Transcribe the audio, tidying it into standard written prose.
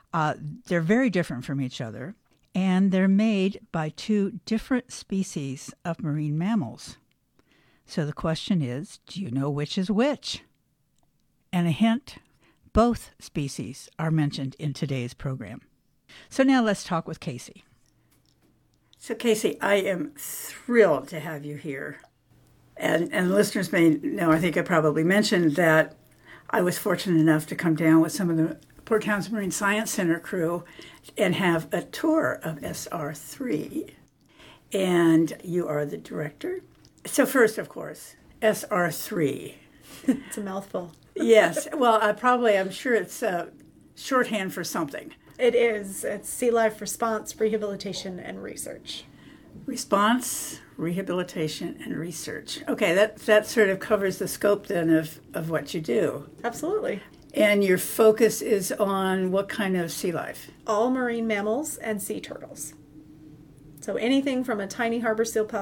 They're very different from each other, and they're made by two different species of marine mammals. So the question is, do you know which is which? And a hint, both species are mentioned in today's program. So now let's talk with Casey. So Casey, I am thrilled to have you here. And listeners may know, I think I probably mentioned that I was fortunate enough to come down with some of the Port Townsend Marine Science Center crew and have a tour of SR3. And you are the director. So first, of course, SR3. It's a mouthful. Yes. Well, I'm sure it's shorthand for something. It is. It's Sea Life Response, Rehabilitation, and Research. Response, rehabilitation, and research. Okay, that sort of covers the scope then of what you do. Absolutely. And your focus is on what kind of sea life? All marine mammals and sea turtles. So anything from a tiny harbor seal